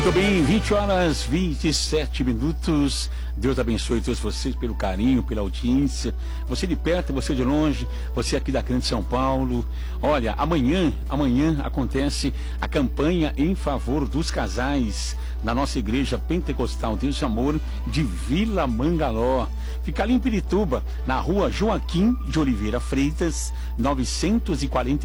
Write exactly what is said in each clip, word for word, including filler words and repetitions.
Muito bem, vinte horas, vinte e sete minutos. Deus abençoe todos vocês pelo carinho, pela audiência. Você de perto, você de longe, você aqui da Grande São Paulo. Olha, amanhã, amanhã acontece a campanha em favor dos casais na nossa igreja pentecostal Deus de Amor de Vila Mangaló. Fica ali em Pirituba, na rua Joaquim de Oliveira Freitas, novecentos e quarenta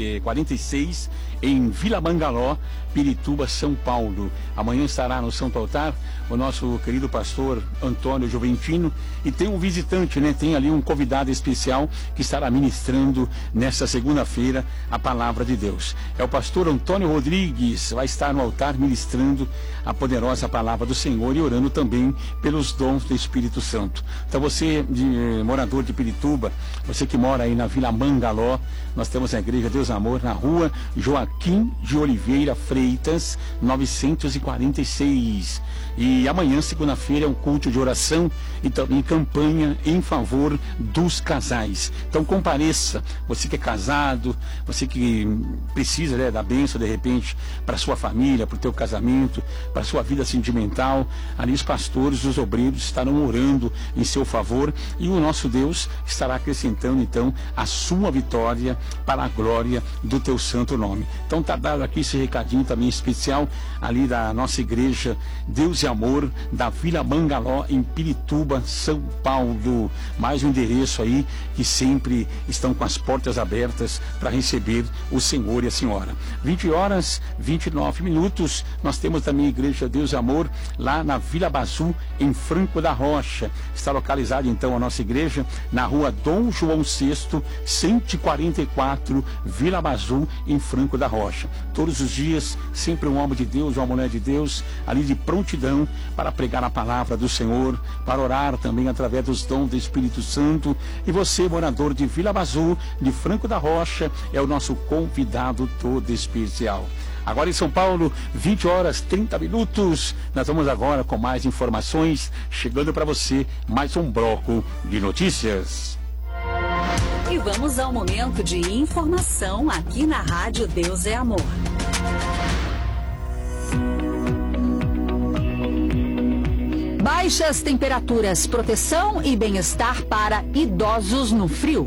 e seis, em Vila Mangaló, Pirituba, São Paulo. Amanhã estará no Santo Altar o nosso querido pastor Antônio Juventino, e tem um visitante, né? Tem ali um convidado especial que estará ministrando nesta segunda-feira a palavra de Deus. É o pastor Antônio Rodrigues, vai estar no altar ministrando a poderosa palavra do Senhor e orando também pelos dons do Espírito Santo. Então você, de, morador de Pirituba, você que mora aí na Vila Mangaló, nós temos a Igreja Deus Amor na rua Joaquim de Oliveira Freitas, novecentos e quarenta e seis. E amanhã, segunda-feira, é um culto de oração e também campanha em favor dos casais. Então compareça, você que é casado, você que precisa, né, da bênção de repente para sua família, para o teu casamento, para a sua vida sentimental. Ali os pastores, os obreiros estarão orando em seu favor e o nosso Deus estará acrescentando então a sua vitória para a glória do teu santo nome. Então está dado aqui esse recadinho também especial ali da nossa igreja Deus e Amor da Vila Mangaló em Pirituba, São Paulo. Mais um endereço aí que sempre estão com as portas abertas para receber o Senhor e a Senhora. vinte horas, vinte e nove minutos. Nós temos também a Igreja Deus e Amor lá na Vila Bazu, em Franco da Rocha. Está localizada então a nossa igreja na rua Dom João sexto, cento e quarenta e quatro, Vila Bazu, em Franco da Rocha. Todos os dias, sempre um homem de Deus, uma mulher de Deus, ali de prontidão para pregar a palavra do Senhor, para orar também através dos dons do Espírito Santo. E você, morador de Vila Bazu, de Franco da Rocha, é o nosso convidado todo especial. Agora em São Paulo, vinte horas, trinta minutos. Nós vamos agora com mais informações, chegando para você mais um bloco de notícias. E vamos ao momento de informação aqui na Rádio Deus é Amor. Baixas temperaturas, proteção e bem-estar para idosos no frio.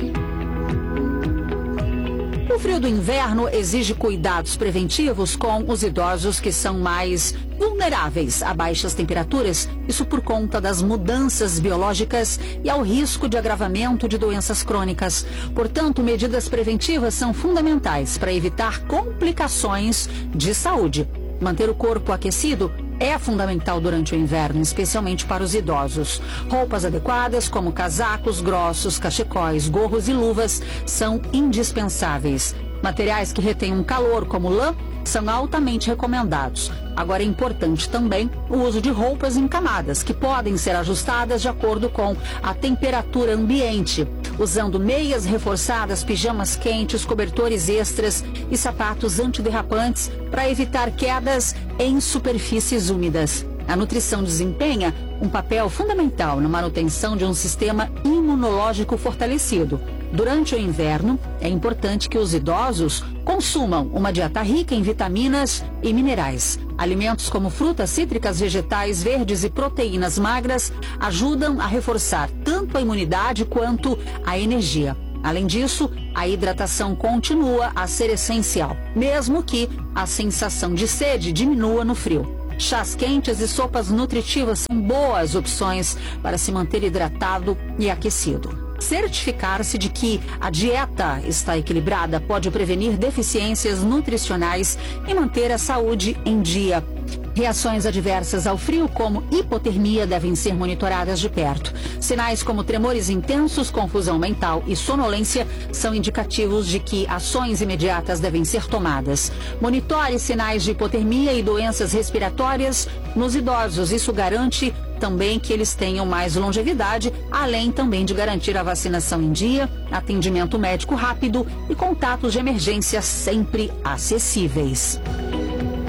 O frio do inverno exige cuidados preventivos com os idosos que são mais vulneráveis a baixas temperaturas, isso por conta das mudanças biológicas e ao risco de agravamento de doenças crônicas. Portanto, medidas preventivas são fundamentais para evitar complicações de saúde. Manter o corpo aquecido é fundamental durante o inverno, especialmente para os idosos. Roupas adequadas, como casacos grossos, cachecóis, gorros e luvas, são indispensáveis. Materiais que retenham calor, como lã, são altamente recomendados. Agora é importante também o uso de roupas em camadas, que podem ser ajustadas de acordo com a temperatura ambiente, usando meias reforçadas, pijamas quentes, cobertores extras e sapatos antiderrapantes para evitar quedas em superfícies úmidas. A nutrição desempenha um papel fundamental na manutenção de um sistema imunológico fortalecido. Durante o inverno, é importante que os idosos consumam uma dieta rica em vitaminas e minerais. Alimentos como frutas cítricas, vegetais verdes e proteínas magras ajudam a reforçar tanto a imunidade quanto a energia. Além disso, a hidratação continua a ser essencial, mesmo que a sensação de sede diminua no frio. Chás quentes e sopas nutritivas são boas opções para se manter hidratado e aquecido. Certificar-se de que a dieta está equilibrada pode prevenir deficiências nutricionais e manter a saúde em dia. Reações adversas ao frio, como hipotermia, devem ser monitoradas de perto. Sinais como tremores intensos, confusão mental e sonolência são indicativos de que ações imediatas devem ser tomadas. Monitore sinais de hipotermia e doenças respiratórias nos idosos. Isso garante também que eles tenham mais longevidade, além também de garantir a vacinação em dia, atendimento médico rápido e contatos de emergência sempre acessíveis.